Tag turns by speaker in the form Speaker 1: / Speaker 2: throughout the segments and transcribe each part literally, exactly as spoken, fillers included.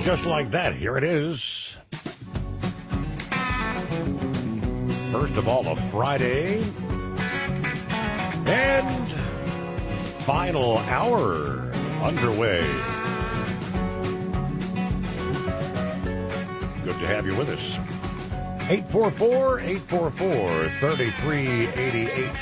Speaker 1: just like that, here it is. First of all, a Friday. And final hour underway. Good to have you with us. eight four four, eight four four, three three eight eight.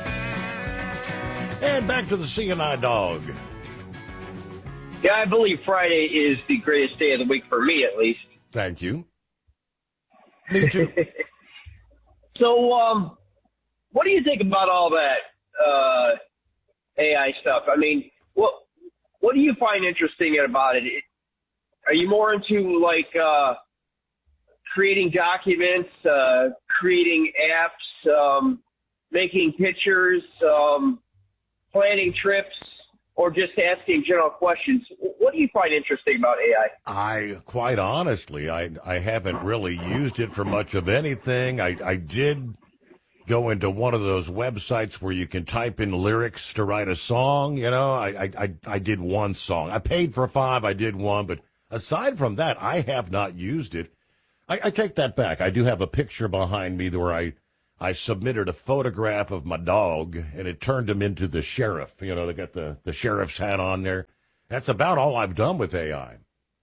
Speaker 1: And back to the C and I Dog.
Speaker 2: Yeah, I believe Friday is the greatest day of the week for me, at least.
Speaker 1: Thank you. Me too.
Speaker 2: So, um, what do you think about all that uh, A I stuff? I mean, what what do you find interesting about it? it are you more into, like, uh, creating documents, uh, creating apps, um, making pictures, um, planning trips, or just asking general questions? What do you find interesting about A I?
Speaker 1: I, quite honestly, I I haven't really used it for much of anything. I, I did go into one of those websites where you can type in lyrics to write a song. You know, I, I, I, I did one song. I paid for five. I did one. But aside from that, I have not used it. I, I take that back. I do have a picture behind me where I, I submitted a photograph of my dog, and it turned him into the sheriff. You know, they got the, the sheriff's hat on there. That's about all I've done with A I.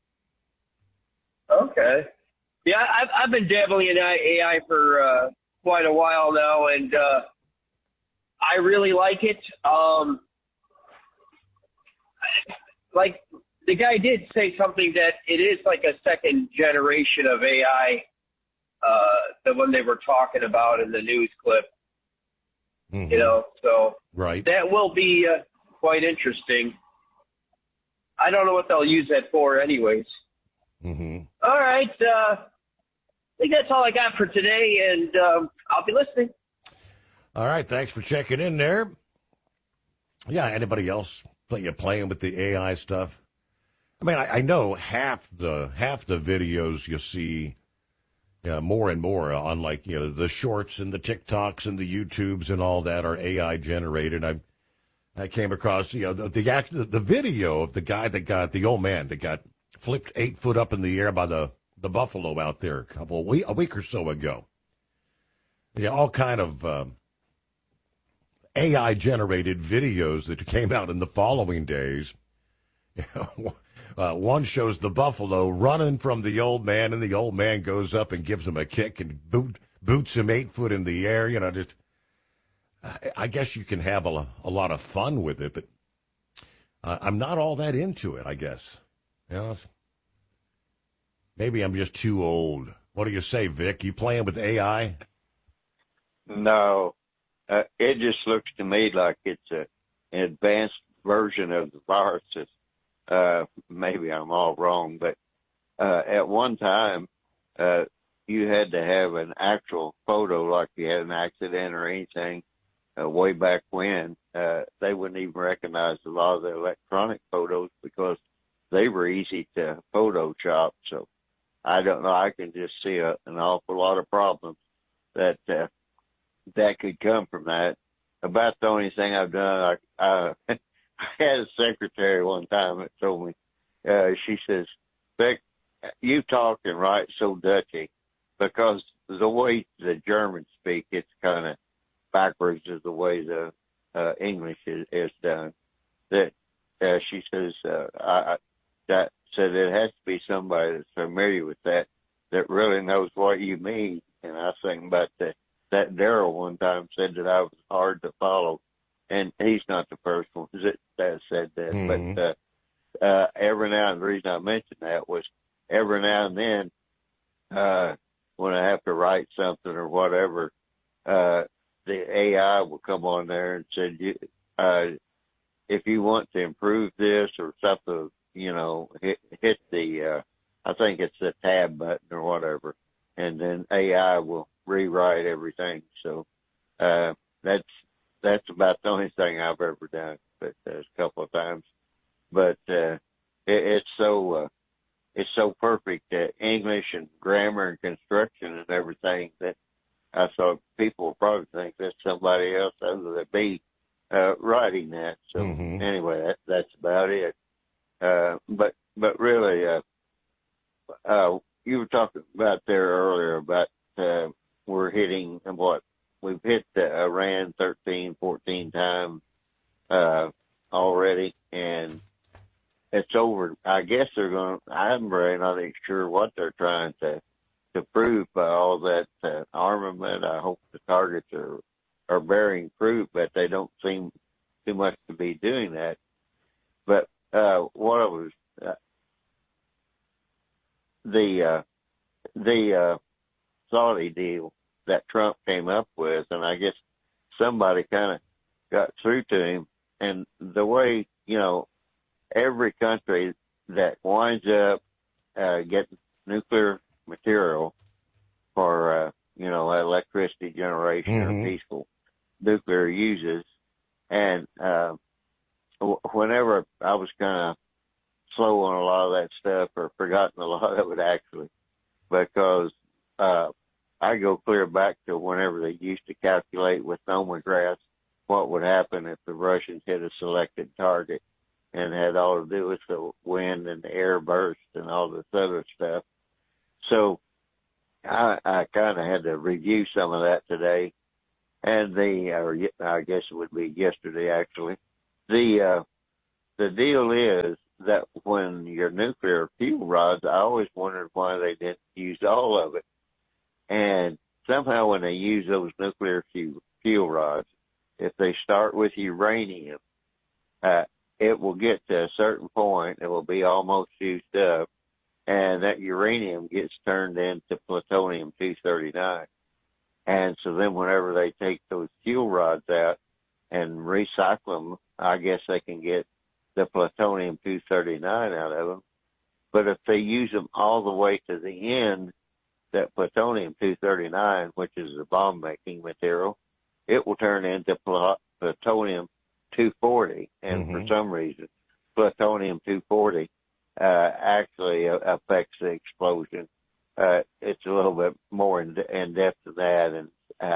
Speaker 2: Okay. Yeah, I've, I've been dabbling in A I for uh, quite a while now, and uh, I really like it. Um, like, the guy did say something that it is like a second generation of A I, uh, the one they were talking about in the news clip. Mm-hmm. You know, so
Speaker 1: right.
Speaker 2: That will be uh, quite interesting. I don't know what they'll use that for anyways.
Speaker 1: Mm-hmm.
Speaker 2: All right. Uh, I think that's all I got for today, and um, I'll be listening.
Speaker 1: All right. Thanks for checking in there. Yeah, anybody else play, you playing with the A I stuff? I mean, I, I know half the half the videos you see uh, more and more on, like, you know, the shorts and the TikToks and the YouTubes and all that are A I generated. I I came across, you know, the the, act, the video of the guy that got, the old man that got flipped eight foot up in the air by the, the buffalo out there a couple of week, a week or so ago. Yeah, all kind of uh, A I generated videos that came out in the following days. Uh, one shows the buffalo running from the old man, and the old man goes up and gives him a kick and boot, boots him eight foot in the air. You know, just I, I guess you can have a, a lot of fun with it, but uh, I'm not all that into it, I guess. You know, maybe I'm just too old. What do you say, Vic? You playing with A I?
Speaker 3: No, uh, it just looks to me like it's a, an advanced version of the viruses. Uh, maybe I'm all wrong, but uh, at one time, uh, you had to have an actual photo, like you had an accident or anything, uh, way back when. Uh, they wouldn't even recognize a lot of the electronic photos because they were easy to Photoshop. So I don't know. I can just see a, an awful lot of problems that uh, that could come from that. About the only thing I've done, I, I I had a secretary one time that told me, uh, she says, Beck, you talk and write so Dutchy because the way the Germans speak, it's kind of backwards of the way the uh, English is, is done. That uh, she says, uh, I, that said it has to be somebody that's familiar with that, that really knows what you mean. And I was thinking about that, that Daryl one time said that I was hard to follow. And he's not the first one that, that said that. Mm-hmm. But uh, uh, every now and the reason I mentioned that was every now and then uh, when I have to write something or whatever, uh, the A I will come on there and say, uh, if you want to improve this or something, you know, hit, hit the, uh, I think it's the tab button or whatever, and then A I will rewrite everything. So uh, that's, That's about the only thing I've ever done, but uh, a couple of times. But uh, it, it's so uh, it's so perfect, uh, English and grammar and construction and everything, that I thought people will probably think that's somebody else other than me uh, writing that. So mm-hmm. anyway, that, that's about it. Uh, but but really, uh, uh, you were talking about there earlier about uh, we're hitting what we've hit uh, Iran thirteen, fourteen times uh, already, and it's over. I guess they're going. I'm really not even sure what they're trying to to prove by all that uh, armament. I hope the targets are are bearing fruit, but they don't seem too much to be doing that. But uh, what I was uh, the uh, the uh, Saudi deal that Trump came up with, and I guess somebody kind of got through to him. And the way, you know, every country that winds up uh, getting nuclear material for, uh, you know, electricity generation mm-hmm. or peaceful nuclear uses, and uh, w- whenever I was kind of slow on a lot of that stuff or forgotten a lot of it actually, because uh, I go clear back to whenever they used to calculate with nomographs what would happen if the Russians hit a selected target, and had all to do with the wind and the air burst and all this other stuff. So I, I kind of had to review some of that today, and the or I guess it would be yesterday actually. The uh, the deal is that when your nuclear fuel rods, I always wondered why they didn't use all of it, and somehow when they use those nuclear fuel, fuel rods, if they start with uranium, uh, it will get to a certain point, it will be almost used up, and that uranium gets turned into plutonium two thirty-nine. And so then whenever they take those fuel rods out and recycle them, I guess they can get the plutonium two thirty-nine out of them. But if they use them all the way to the end, that plutonium two thirty-nine, which is the bomb-making material, it will turn into pl- plutonium two forty, and mm-hmm. for some reason, plutonium two forty uh, actually uh, affects the explosion. Uh, it's a little bit more in, in depth than that, and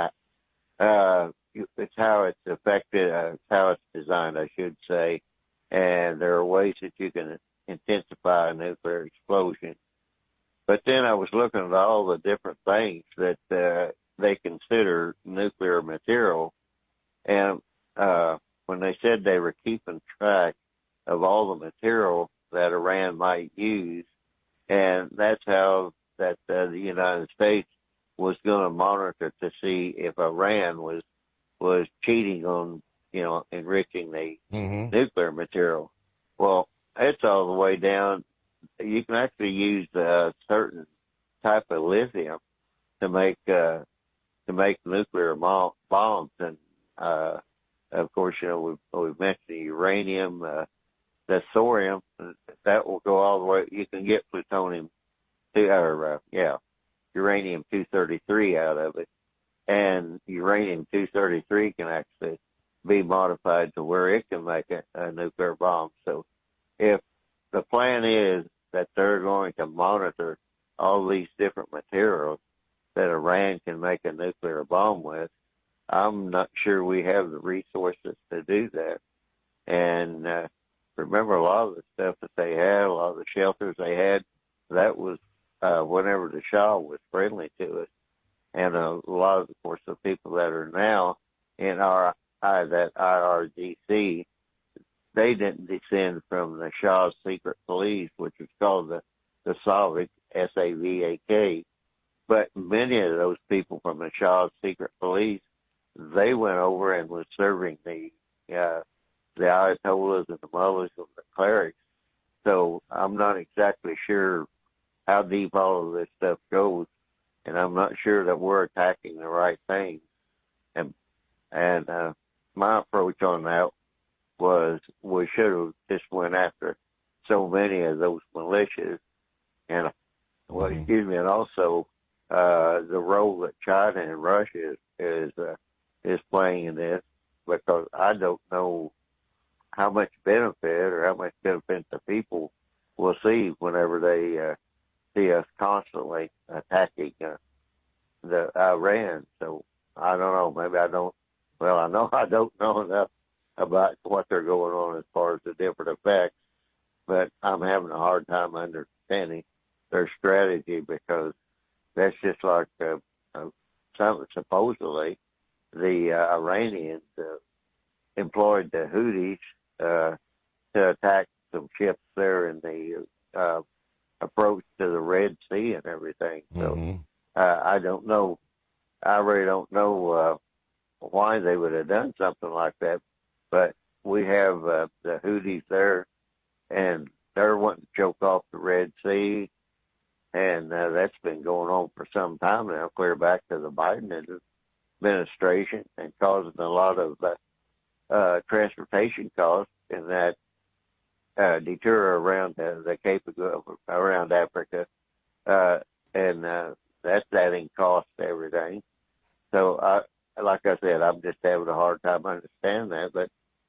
Speaker 3: uh, uh, it's how it's affected, uh, it's how it's designed, I should say. And there are ways that you can intensify a nuclear explosion. But then I was looking at all the different things that uh, they consider nuclear material, and uh, when they said they were keeping track of all the material that Iran might use, and that's how that uh, the United States was going to monitor to see if Iran was was cheating on, you know, enriching the mm-hmm. nuclear material. Well, it's all the way down. You can actually use a certain type of lithium to make uh, to make nuclear bombs, and uh, of course, you know, we've, we've mentioned the uranium, uh, the thorium, that will go all the way. You can get plutonium, two, or uh, yeah, uranium two thirty-three out of it, and uranium two thirty-three can actually be modified to where it can make a, a nuclear bomb. So, if the plan is that they're going to monitor all these different materials that Iran can make a nuclear bomb with, I'm not sure we have the resources to do that. And uh, remember, a lot of the stuff that they had, a lot of the shelters they had, that was uh, whenever the Shah was friendly to us. And a lot of, of course, the people that are now in our uh, that I R G C, they didn't descend from the Shah's secret police, which was called the, the Savak, S A V A K. But many of those people from the Shah's secret police, they went over and was serving the uh, the Ayatollahs and the mullahs and the clerics. So I'm not exactly sure how deep all of this stuff goes, and I'm not sure that we're attacking the right things. And and uh, my approach on that was we should have just went after so many of those militias, and well, mm-hmm. excuse me, and also uh, the role that China and Russia is is, uh, is playing in this, because I don't know how much benefit or how much benefit the people will see whenever they uh, see us constantly attacking uh, the Iran. So I don't know. Maybe I don't. Well, I know I don't know enough about what they're going on as far as the different effects, but I'm having a hard time understanding their strategy, because that's just like uh, uh, some, supposedly the uh, Iranians uh, employed the Houthis uh, to attack some ships there in the uh, approach to the Red Sea and everything. So
Speaker 1: Mm-hmm.
Speaker 3: uh, I don't know. I really don't know uh, why they would have done something like that. But we have uh, the Houthis there, and they're wanting to choke off the Red Sea, and uh, that's been going on for some time now, clear back to the Biden administration, and causing a lot of uh, uh, transportation costs in that uh, detour around the, the Cape of Good, around Africa, uh, and uh, that's adding cost to everything. So, I, like I said, I'm just having a hard time understanding that. But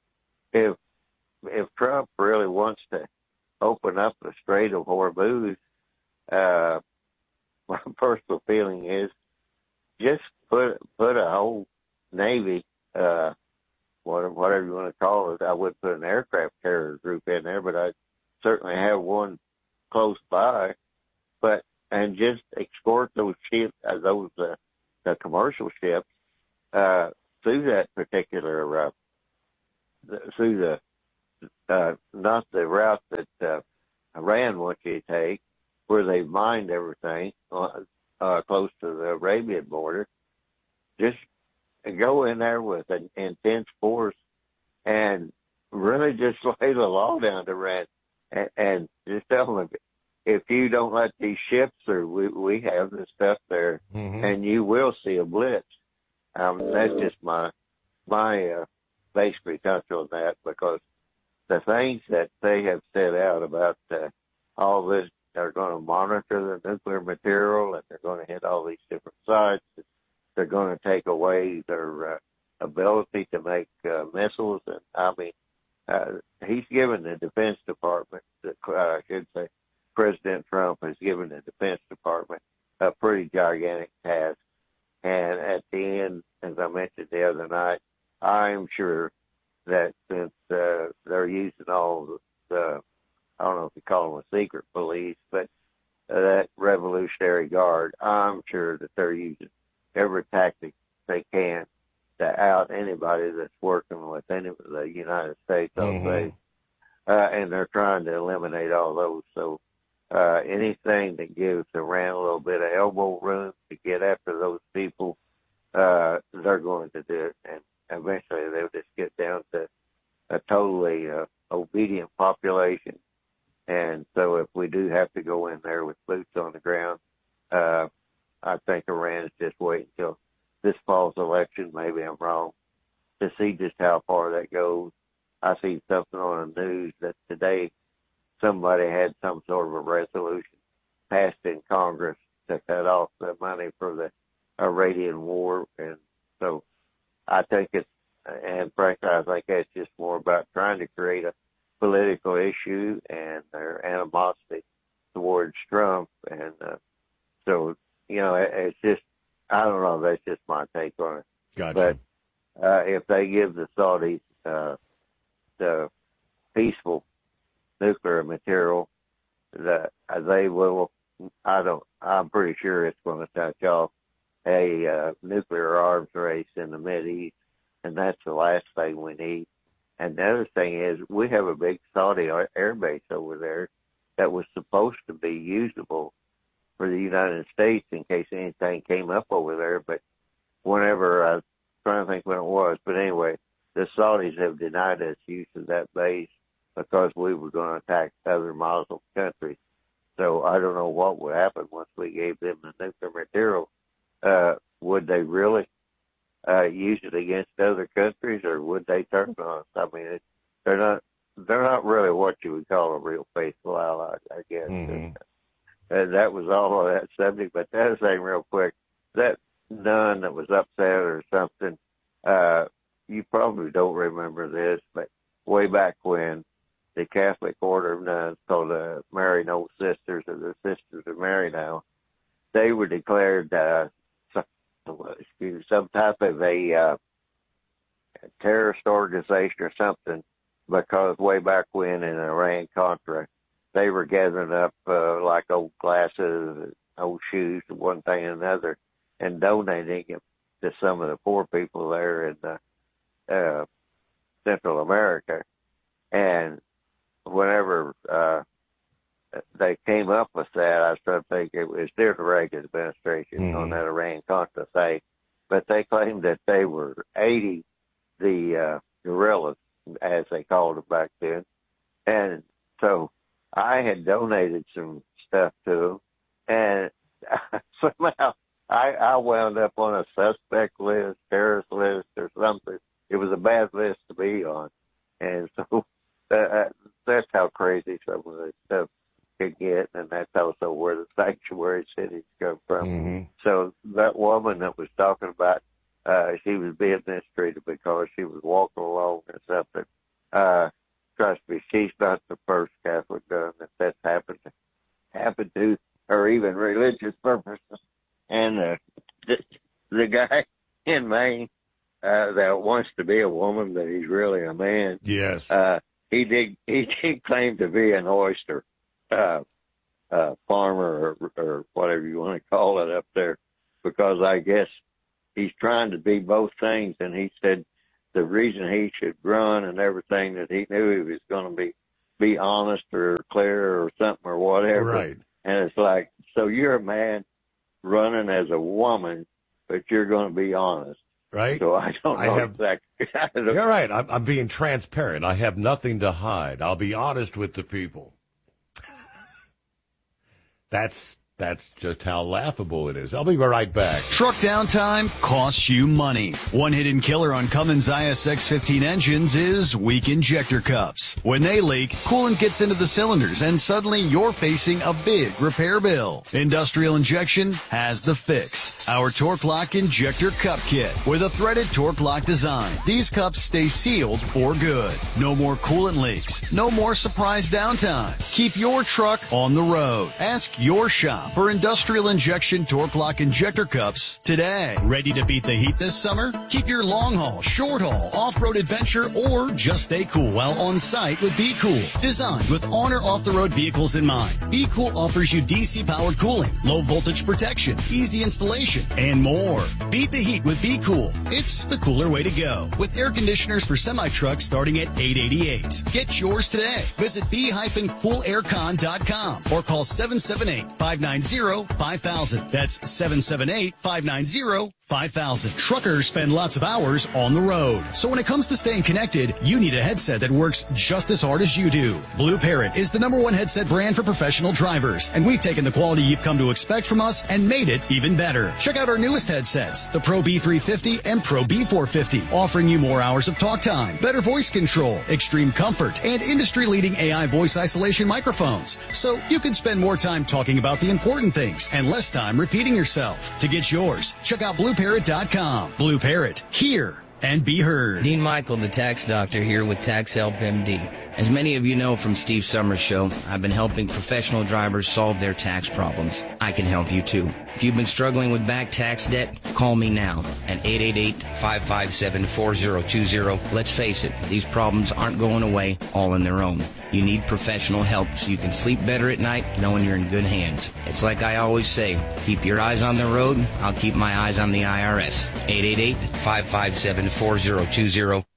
Speaker 3: if if Trump really wants to open up the Strait of Hormuz, uh, my personal feeling is just put put a whole Navy, uh, whatever you want to call it. I wouldn't put an aircraft carrier group in there, but I'd certainly have one close by. But and just escort those ships, uh, those uh, the commercial ships, uh, through that particular uh, through the uh, not the route that uh, Iran wants you to take, where they've mined everything uh, uh, close to the Arabian border. Just go in there with an intense force and really just lay the law down to Iran, and, and just tell them, if you don't let these ships through, we, we have this stuff there,
Speaker 1: Mm-hmm.
Speaker 3: and you will see a blitz. Um, that's just my my uh, basically touch on that, because the things that they have set out about uh, all this, they're going to monitor the nuclear material, and they're going to hit all these different sites. They're going to take away their uh, ability to make uh, missiles, and I mean, uh, he's given the Defense Department, uh, I should say, President Trump has given the Defense Department a pretty gigantic task. And at the end, as I mentioned the other night, I'm sure that since uh, they're using all the, I don't know if you call them a secret police, but uh, that Revolutionary Guard, I'm sure that they're using every tactic they can to out anybody that's working with any of the United States, I'll
Speaker 1: Mm-hmm.
Speaker 3: say. Uh, and they're trying to eliminate all those. So uh, anything that gives Iran a little bit of elbow room to get after those people, uh, they're going to do it. And eventually they'll just get down to a totally uh, obedient population. And so if we do have to go in there with boots on the ground, uh, I think Iran is just waiting until this fall's election, maybe I'm wrong, to see just how far that goes. I see something on the news that today somebody had some sort of a resolution passed in Congress to cut off the money for the Iranian war. And so I think it's, and frankly, I think it's just more about trying to create a political issue and their animosity towards Trump. And uh, so, you know, it, it's just, I don't know, that's just my take on it.
Speaker 1: Gotcha.
Speaker 3: But uh, if they give the Saudis uh, the peaceful nuclear material, that uh, they will, I don't, I'm pretty sure it's going to touch off a uh, nuclear arms race in the Mideast, and that's the last thing we need. And the other thing is, we have a big Saudi air base over there that was supposed to be usable for the United States in case anything came up over there. But whenever, I'm trying to think when it was, but anyway, the Saudis have denied us use of that base because we were going to attack other Muslim countries. So I don't know what would happen once we gave them the nuclear material. Uh, would they really uh, use it against other countries, or would they turn on us? I mean, it, they're not they're not really what you would call a real faithful ally, I guess.
Speaker 1: Mm-hmm.
Speaker 3: And that was all on that subject. But the other thing, real quick, that nun that was upset or something, uh, you probably don't remember this, but way back when, the Catholic Order of Nuns, called the Maryknoll Sisters, or the Sisters of Maryknoll, they were declared uh, some, excuse me, some type of a uh, terrorist organization or something, because way back when in Iran-Contra, they were gathering up uh, a like old glasses, old shoes, one thing and another, and donating them to some of the poor people there in uh, uh, Central America. And whenever uh, they came up with that, I started thinking it was during the Reagan administration mm-hmm. on that Iran-Contra thing. But they claimed that they were aiding the uh, guerrillas, as they called them back then. And so I had donated some stuff to them, and somehow I, I wound up on a suspect list, terrorist list, or something. It was a bad list to be on. And so uh, that's how crazy some of this stuff could get, and that's also where the sanctuary cities come from. Mm-hmm. So that woman that was talking about, uh, she was being mistreated because she was walking along or something. Uh, trust me, she's not the first Catholic nun that that's happened to, happened to, or even religious purposes. And uh, the, the guy in Maine uh, that wants to be a woman, but he's really a man.
Speaker 1: Yes.
Speaker 3: Uh, he did. He did claim to be an oyster uh, uh, farmer or, or whatever you want to call it up there, because I guess he's trying to be both things. And he said the reason he should run and everything, that he knew he was going to be be honest or clear or something or whatever.
Speaker 1: Right.
Speaker 3: And it's like, so you're a man running as a woman, but you're going to be honest.
Speaker 1: Right.
Speaker 3: So I don't know
Speaker 1: I have,
Speaker 3: exactly.
Speaker 1: You're right. I'm, I'm being transparent. I have nothing to hide. I'll be honest with the people. That's That's just how laughable it is. I'll be right back.
Speaker 4: Truck downtime costs you money. One hidden killer on Cummins I S X fifteen engines is weak injector cups. When they leak, coolant gets into the cylinders and suddenly you're facing a big repair bill. Industrial Injection has the fix. Our Torque Lock Injector Cup Kit with a threaded Torque Lock design. These cups stay sealed for good. No more coolant leaks. No more surprise downtime. Keep your truck on the road. Ask your shop for Industrial Injection Torque Lock Injector Cups today. Ready to beat the heat this summer? Keep your long haul, short haul, off-road adventure, or just stay cool while on site with Be Cool. Designed with on or off-the-road vehicles in mind, Be Cool offers you D C-powered cooling, low voltage protection, easy installation, and more. Beat the heat with Be Cool. It's the cooler way to go. With air conditioners for semi-trucks starting at eight hundred eighty-eight dollars. Get yours today. Visit be cool aircon dot com or call seven seven eight, five nine zero, five thousand. That's seven seven eight, five nine zero, five thousand. Truckers spend lots of hours on the road. So when it comes to staying connected, you need a headset that works just as hard as you do. Blue Parrot is the number one headset brand for professional drivers, and we've taken the quality you've come to expect from us and made it even better. Check out our newest headsets, the Pro B three fifty and Pro B four fifty, offering you more hours of talk time, better voice control, extreme comfort, and industry-leading A I voice isolation microphones. So you can spend more time talking about the important things and less time repeating yourself. To get yours, check out blue parrot dot com. Blue Parrot, hear and be heard.
Speaker 5: Dean Michael, the tax doctor, here with Tax Help M D. As many of you know from Steve Summers' show, I've been helping professional drivers solve their tax problems. I can help you too. If you've been struggling with back tax debt, call me now at eight eight eight, five five seven, four zero two zero. Let's face it, these problems aren't going away all on their own. You need professional help so you can sleep better at night knowing you're in good hands. It's like I always say, keep your eyes on the road, I'll keep my eyes on the I R S. eight eight eight, five five seven, four zero two zero.